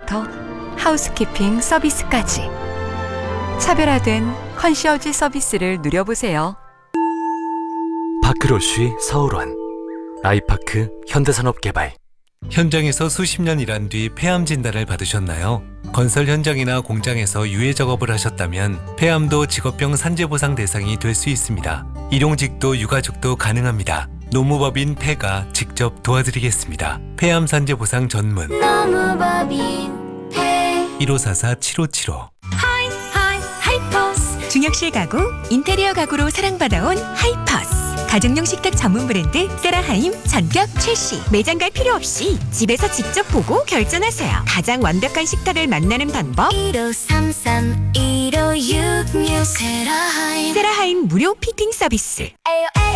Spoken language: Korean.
서비스부터 하우스키핑 서비스까지 차별화된 컨시어지 서비스를 누려보세요. 파크로쉬 서울원 아이파크 현대산업개발. 현장에서 수십 년 일한 뒤 폐암 진단을 받으셨나요? 건설 현장이나 공장에서 유해 작업을 하셨다면 폐암도 직업병 산재보상 대상이 될 수 있습니다. 일용직도 유가족도 가능합니다. 노무법인 폐가 직접 도와드리겠습니다. 폐암 산재보상 전문 노무법인 폐 1544-7575. 하이퍼스 중역실 가구, 인테리어 가구로 사랑받아온 하이퍼스 가정용 식탁 전문 브랜드 세라하임 전격 출시. 매장 갈 필요 없이 집에서 직접 보고 결정하세요. 가장 완벽한 식탁을 만나는 방법 1533-1566 세라하임 세라하임 무료 피팅 서비스. 에요 에요